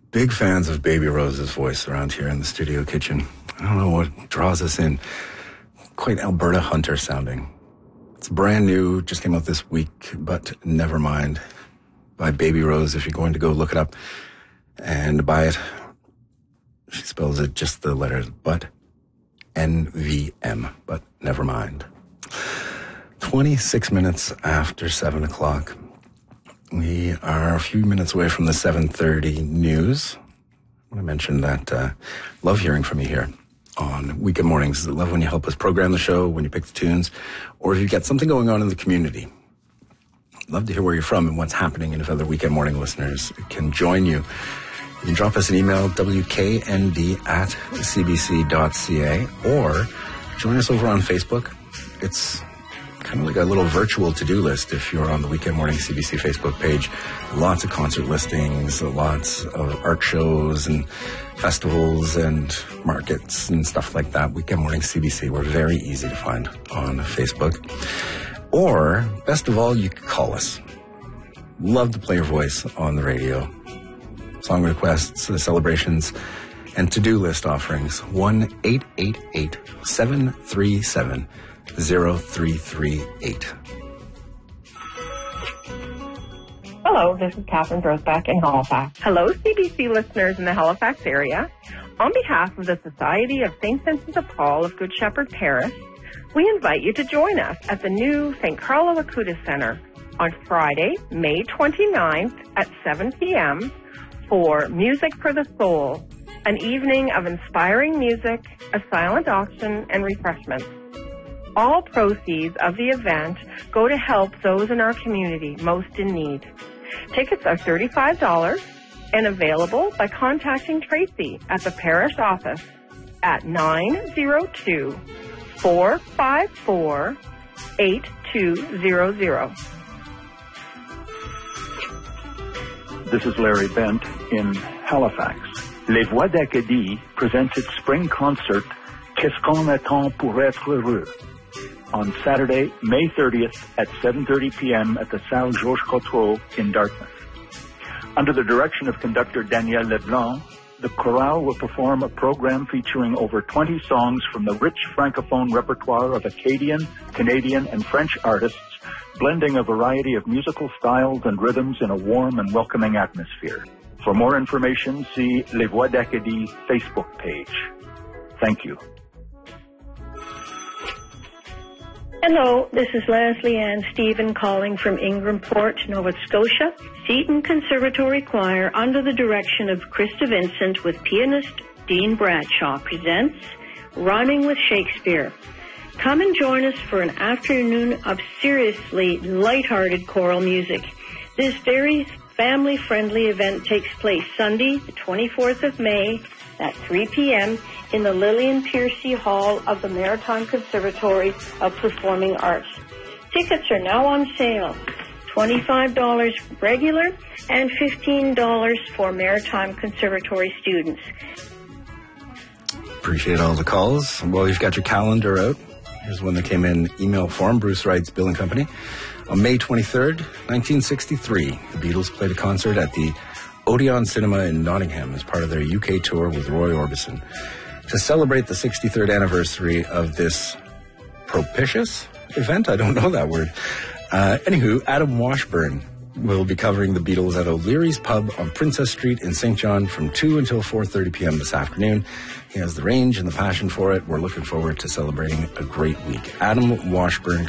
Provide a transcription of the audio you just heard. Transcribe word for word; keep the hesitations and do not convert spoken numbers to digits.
Big fans of Baby Rose's voice around here in the studio kitchen. I don't know what draws us in. Quite Alberta Hunter sounding. It's brand new, just came out this week, but never mind. By Baby Rose, if you're going to go look it up and buy it. She spells it just the letters, but N V M, but never mind. twenty-six minutes after seven o'clock. We are a few minutes away from the seven thirty news. I want to mention that uh, love hearing from you here on weekend mornings. I love when you help us program the show, when you pick the tunes, or if you've got something going on in the community. Love to hear where you're from and what's happening, and if other weekend morning listeners can join you. You can drop us an email, w k n d at c b c dot c a, or join us over on Facebook. It's kind of like a little virtual to-do list if you're on the Weekend Morning C B C Facebook page. Lots of concert listings, lots of art shows and festivals and markets and stuff like that. Weekend Morning C B C, we're very easy to find on Facebook. Or, best of all, you can call us. Love to play your voice on the radio. Song requests, celebrations, and to-do list offerings. one eight eight eight, seven three seven, zero three three eight. Hello, this is Catherine Drozbach in Halifax. Hello, C B C listeners in the Halifax area. On behalf of the Society of Saint Vincent de Paul of Good Shepherd Parish, we invite you to join us at the new Saint Carlo Acutis Center on Friday, May twenty-ninth at seven p.m. for Music for the Soul, an evening of inspiring music, a silent auction, and refreshments. All proceeds of the event go to help those in our community most in need. Tickets are thirty-five dollars and available by contacting Tracy at the parish office at nine zero two, four five four, eight two zero zero. This is Larry Bent in Halifax. Les Voix d'Acadie presents its spring concert, Qu'est-ce qu'on attend pour être heureux? On Saturday, May thirtieth at seven thirty p.m. at the Salle Georges Cotreau in Dartmouth. Under the direction of conductor Daniel Leblanc, the chorale will perform a program featuring over twenty songs from the rich francophone repertoire of Acadian, Canadian, and French artists, blending a variety of musical styles and rhythms in a warm and welcoming atmosphere. For more information, see Les Voix d'Acadie Facebook page. Thank you. Hello, this is Leslie Ann Stephen calling from Ingrimport, Nova Scotia. Seton Conservatory Choir, under the direction of Krista Vincent with pianist Dean Bradshaw, presents Rhyming with Shakespeare. Come and join us for an afternoon of seriously lighthearted choral music. This very family-friendly event takes place Sunday, the twenty-fourth of May at three p.m. in the Lillian Piercy Hall of the Maritime Conservatory of Performing Arts. Tickets are now on sale, twenty-five dollars regular and fifteen dollars for Maritime Conservatory students. Appreciate all the calls. Well, you've got your calendar out. Here's one that came in email form. Bruce writes, Bill and Company. On May twenty-third, nineteen sixty-three, the Beatles played a concert at the Odeon Cinema in Nottingham as part of their U K tour with Roy Orbison. To celebrate the sixty-third anniversary of this propitious event, I don't know that word. Uh, anywho, Adam Washburn will be covering the Beatles at O'Leary's Pub on Princess Street in Saint John from two until four thirty p.m. this afternoon. He has the range and the passion for it. We're looking forward to celebrating a great week. Adam Washburn